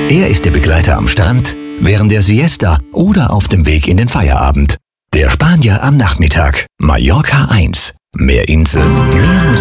Er ist der Begleiter am Strand, während der Siesta oder auf dem Weg in den Feierabend. Der Spanier am Nachmittag. Mallorca 1. Mehr Insel, mehr Musik.